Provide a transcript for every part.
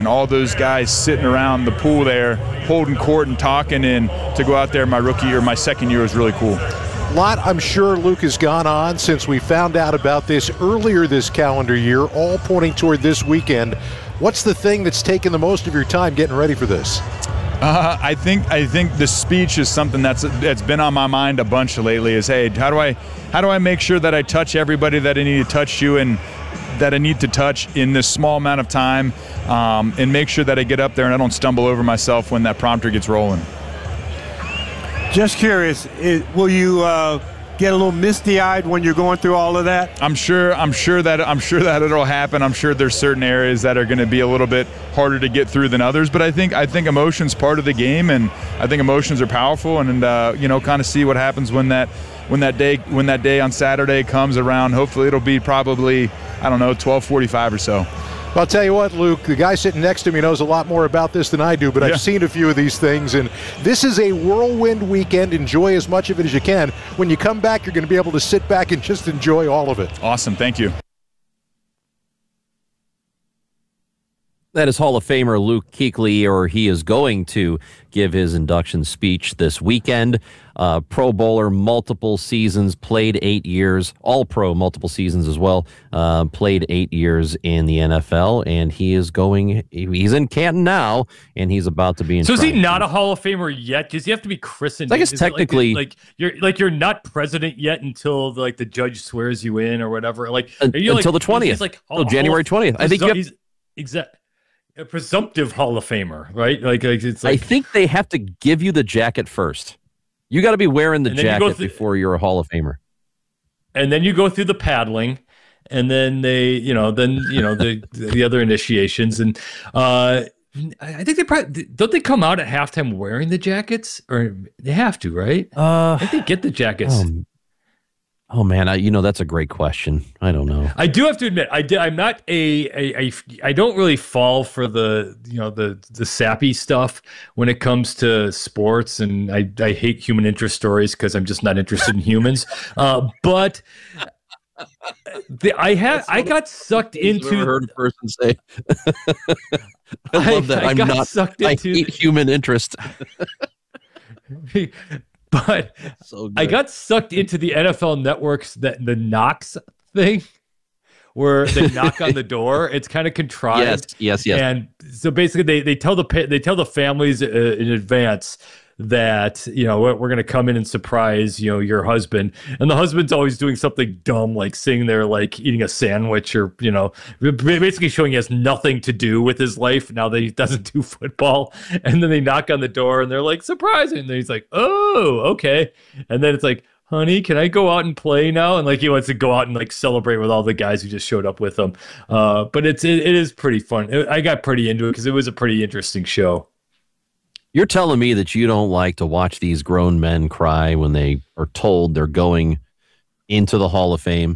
And all those guys sitting around the pool there, holding court and talking, and to go out there my rookie year, my second year was really cool. A lot, I'm sure, Luke, has gone on since we found out about this earlier this calendar year, all pointing toward this weekend. What's the thing that's taken the most of your time getting ready for this? I think the speech is something that's been on my mind a bunch lately. Is, hey, how do I make sure that I touch everybody that I need to touch you and that I need to touch in this small amount of time, and make sure that I get up there and I don't stumble over myself when that prompter gets rolling. Just curious, will you get a little misty-eyed when you're going through all of that? I'm sure that it'll happen. I'm sure there's certain areas that are going to be a little bit harder to get through than others, but I think emotion's part of the game, and I think emotions are powerful, and kind of see what happens when that day on Saturday comes around. Hopefully it'll be probably, 12:45 or so. Well, I'll tell you what, Luke, the guy sitting next to me knows a lot more about this than I do, but I've seen a few of these things, and this is a whirlwind weekend. Enjoy as much of it as you can. When you come back, you're going to be able to sit back and just enjoy all of it. Awesome. Thank you. That is Hall of Famer Luke Kuechly, or he is going to give his induction speech this weekend. Pro Bowler, multiple seasons, played 8 years, All-Pro multiple seasons as well, played 8 years in the NFL, and he's in Canton now, and he's about to be in. So is he not a Hall of Famer yet? Does he have to be christened? I guess technically, you're not president yet until the judge swears you in or whatever. Until the 20th, until January 20th. I think he's exactly. A presumptive Hall of Famer, right? I think they have to give you the jacket first. You got to be wearing the jacket before you're a Hall of Famer. And then you go through the paddling, and then the other initiations, and I think they probably don't. They come out at halftime wearing the jackets, or they have to, right? I think they get the jackets. Oh man, that's a great question. I don't know. I do have to admit, I'm not I don't really fall for the sappy stuff when it comes to sports, and I hate human interest stories because I'm just not interested in humans. But I got sucked into. I've never heard a person say. I love that. I hate human interest. But I got sucked into the NFL Network's the knocks thing, where they knock on the door. It's kind of contrived. Yes. And so basically, they tell the families in advance that we're going to come in and surprise your husband, and the husband's always doing something dumb, like sitting there eating a sandwich, or basically showing he has nothing to do with his life now that he doesn't do football. And then they knock on the door and they're like, surprise, and then he's like, oh, okay. And then it's like, honey, can I go out and play now? And he wants to go out and celebrate with all the guys who just showed up with him. But it is pretty fun. I got pretty into it because it was a pretty interesting show. You're telling me that you don't like to watch these grown men cry when they are told they're going into the Hall of Fame?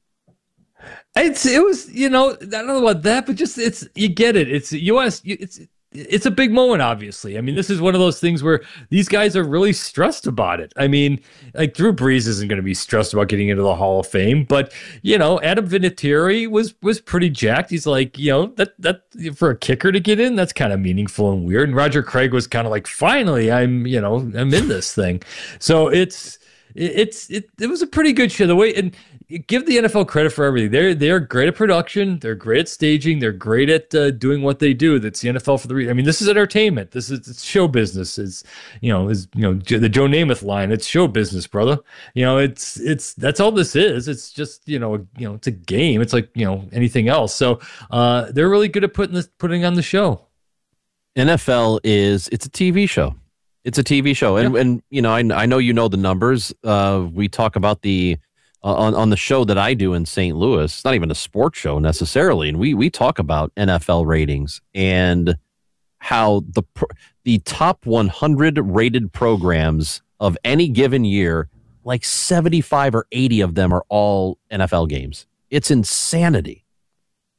It was, I don't know about that, but just you get it. It's U.S. It's a big moment, obviously. I mean, this is one of those things where these guys are really stressed about it. I mean, Drew Brees isn't going to be stressed about getting into the Hall of Fame, but Adam Vinatieri was pretty jacked. He's like, that for a kicker to get in, that's kind of meaningful and weird. And Roger Craig was kind of like, finally, I'm in this thing. So it was a pretty good show. The way, and give the NFL credit for everything. They're great at production. They're great at staging. They're great at doing what they do. That's the NFL for the reason. I mean, this is entertainment. It's show business. It's the Joe Namath line. It's show business, brother. It's that's all this is. It's just it's a game. It's like anything else. So they're really good at putting on the show. NFL it's a TV show. It's a TV show, and I know the numbers. We talk about the on the show that I do in St. Louis. It's not even a sports show necessarily, and we talk about NFL ratings and how the top 100 rated programs of any given year, like 75 or 80 of them are all NFL games. It's insanity.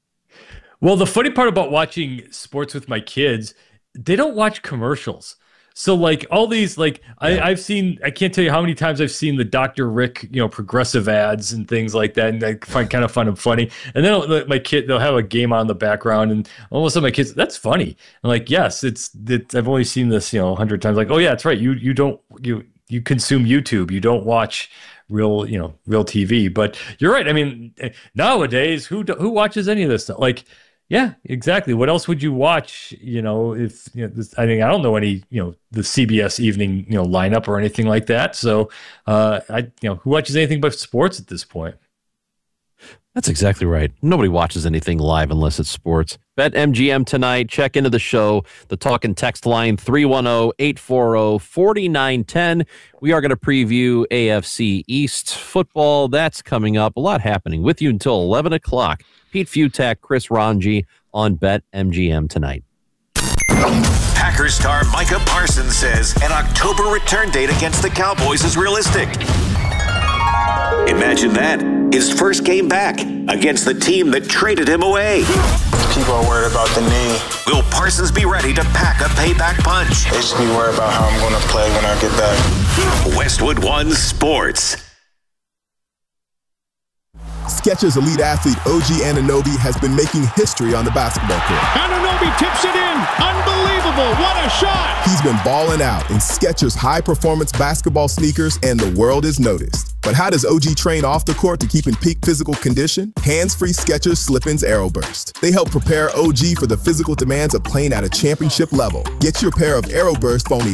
Well, the funny part about watching sports with my kids, they don't watch commercials. So like all these, like I've seen, I can't tell you how many times I've seen the Dr. Rick, progressive ads and things like that, and I find kind of fun and funny. And then my kid, they'll have a game on in the background, and all of a sudden my kids, that's funny. I'm like, yes, it's I've only seen this 100 times. Like, oh yeah, that's right. You consume YouTube. You don't watch real TV. But you're right. I mean, nowadays, who watches any of this stuff? Like. Yeah, exactly. What else would you watch? If I don't know any, the CBS evening, lineup or anything like that. So, who watches anything but sports at this point? That's exactly right. Nobody watches anything live unless it's sports. BetMGM tonight. Check into the show. The talk and text line 310-840-4910. We are going to preview AFC East football. That's coming up. A lot happening with you until 11 o'clock. Pete Futak, Chris Ranji on BetMGM tonight. Packers star Micah Parsons says an October return date against the Cowboys is realistic. Imagine that. His first game back against the team that traded him away. People are worried about the knee. Will Parsons be ready to pack a payback punch? They just be worried about how I'm going to play when I get back. Westwood One Sports. Skechers elite athlete OG Anunoby has been making history on the basketball court. Anunoby tips it in. Unbelievable. What a shot. He's been balling out in Skechers high-performance basketball sneakers, and the world has noticed. But how does OG train off the court to keep in peak physical condition? Hands-free Skechers Slip-ins Aeroburst. They help prepare OG for the physical demands of playing at a championship level. Get your pair of Aeroburst for only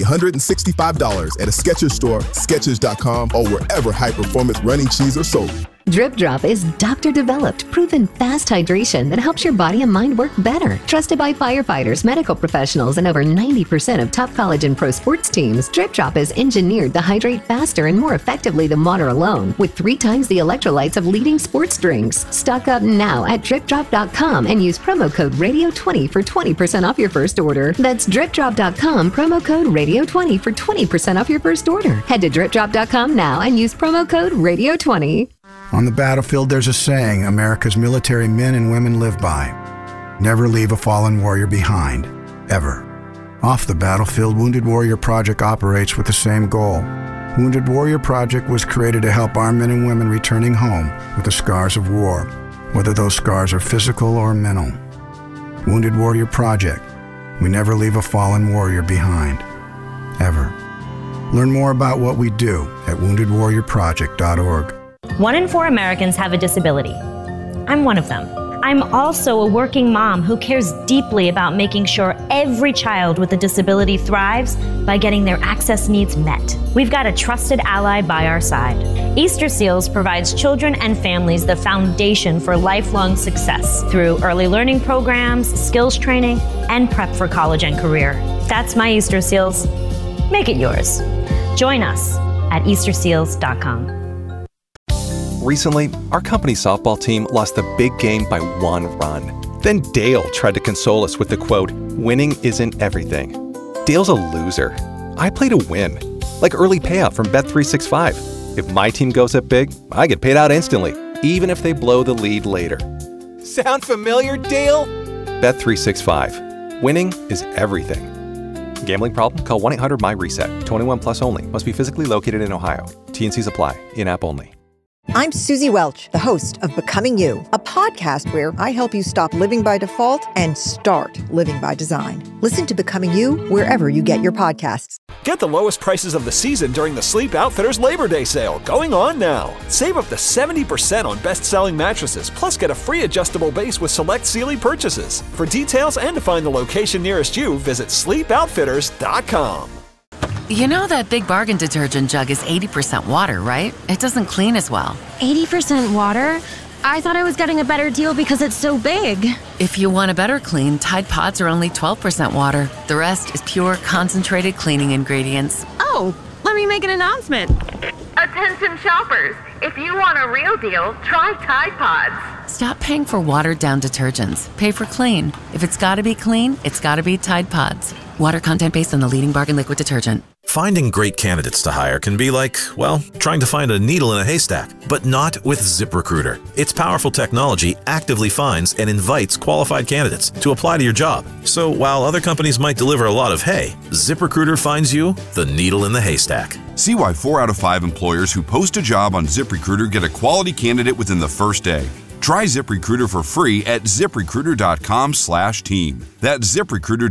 $165 at a Skechers store, Skechers.com, or wherever high-performance running shoes are sold. Drip Drop is doctor-developed, proven fast hydration that helps your body and mind work better. Trusted by firefighters, medical professionals, and over 90% of top college and pro sports teams, Drip Drop is engineered to hydrate faster and more effectively than water alone, with 3 times the electrolytes of leading sports drinks. Stock up now at DripDrop.com and use promo code RADIO20 for 20% off your first order. That's DripDrop.com, promo code RADIO20 for 20% off your first order. Head to DripDrop.com now and use promo code RADIO20. On the battlefield, there's a saying America's military men and women live by. Never leave a fallen warrior behind, ever. Off the battlefield, Wounded Warrior Project operates with the same goal. Wounded Warrior Project was created to help our men and women returning home with the scars of war, whether those scars are physical or mental. Wounded Warrior Project. We never leave a fallen warrior behind, ever. Learn more about what we do at woundedwarriorproject.org. 1 in 4 Americans have a disability. I'm one of them. I'm also a working mom who cares deeply about making sure every child with a disability thrives by getting their access needs met. We've got a trusted ally by our side. Easter Seals provides children and families the foundation for lifelong success through early learning programs, skills training, and prep for college and career. That's my Easter Seals. Make it yours. Join us at easterseals.com. Recently, our company softball team lost the big game by 1 run. Then Dale tried to console us with the quote, "Winning isn't everything." Dale's a loser. I play to win, like early payout from Bet365. If my team goes up big, I get paid out instantly, even if they blow the lead later. Sound familiar, Dale? Bet365. Winning is everything. Gambling problem? Call 1-800-MY-RESET. 21 plus only. Must be physically located in Ohio. T&Cs apply. In-app only. I'm Susie Welch, the host of Becoming You, a podcast where I help you stop living by default and start living by design. Listen to Becoming You wherever you get your podcasts. Get the lowest prices of the season during the Sleep Outfitters Labor Day sale, going on now. Save up to 70% on best-selling mattresses, plus get a free adjustable base with select Sealy purchases. For details and to find the location nearest you, visit sleepoutfitters.com. You know that Big Bargain detergent jug is 80% water, right? It doesn't clean as well. 80% water? I thought I was getting a better deal because it's so big. If you want a better clean, Tide Pods are only 12% water. The rest is pure, concentrated cleaning ingredients. Oh, let me make an announcement. Attention shoppers, if you want a real deal, try Tide Pods. Stop paying for watered-down detergents. Pay for clean. If it's gotta be clean, it's gotta be Tide Pods. Water content based on the leading bargain liquid detergent. Finding great candidates to hire can be like, well, trying to find a needle in a haystack, but not with ZipRecruiter. Its powerful technology actively finds and invites qualified candidates to apply to your job. So while other companies might deliver a lot of hay, ZipRecruiter finds you the needle in the haystack. See why 4 out of 5 employers who post a job on ZipRecruiter get a quality candidate within the first day. Try ZipRecruiter for free at ZipRecruiter.com/team. That's ZipRecruiter.